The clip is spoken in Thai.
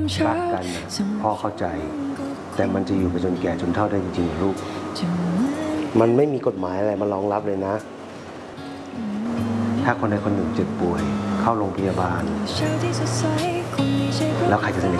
รักกันนะพ่อเข้าใจแต่มันจะอยู่ไปจนแก่จนเฒ่าได้จริงๆลูกมันไม่มีกฎหมายอะไรมารองรับเลยนะ ถ้าคนใดคนหนึ่งเจ็บป่วยเข้าโรงพยาบาลแล้วใครจะสนิท